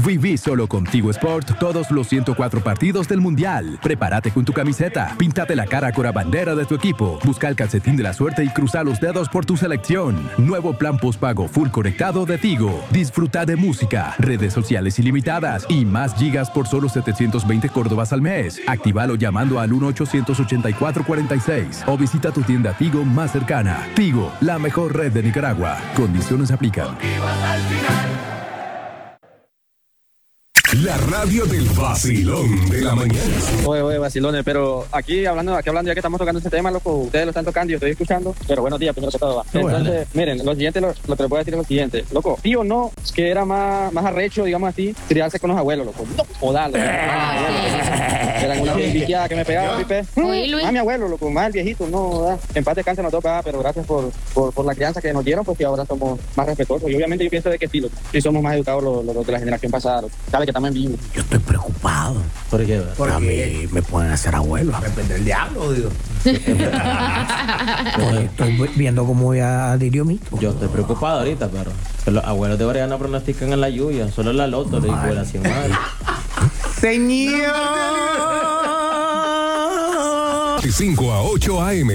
Viví solo con Tigo Sport todos los 104 partidos del Mundial. Prepárate con tu camiseta, píntate la cara con la bandera de tu equipo, busca el calcetín de la suerte y cruza los dedos por tu selección. Nuevo plan postpago full conectado de Tigo. Disfruta de música, redes sociales ilimitadas y más gigas por solo 720 córdobas al mes. Actívalo llamando al 1-884-46 o visita tu tienda Tigo más cercana. Tigo, la mejor red de Nicaragua. Condiciones aplican. La radio del vacilón de la mañana. Oye, vacilones, pero aquí hablando ya que estamos tocando este tema, loco, ustedes lo están tocando y yo estoy escuchando, pero buenos días, primero que todo. Entonces, miren, lo siguiente, lo que les voy a decir es lo siguiente, loco, tío no, que era más arrecho, digamos así, criarse con los abuelos, loco, no, jodarlo. Eran una biquiada que me pegaba, pipe. Mi abuelo, loco, más el viejito, no, da. En paz descanse los dos, pero gracias por la crianza que nos dieron, porque ahora somos más respetuosos. Y obviamente yo pienso de que sí, loco, sí somos más educados los de la generación pasada, loco. Sabe que estamos en vivo. Yo estoy preocupado. ¿Por qué? Porque a mí me pueden hacer abuelo. Depende del diablo, digo. Estoy viendo cómo voy a Lirio Mito. Yo estoy preocupado ahorita, pero los abuelos de Brian no pronostican en la lluvia, solo en la loto de igualación. Señor. 5 a 8 AM.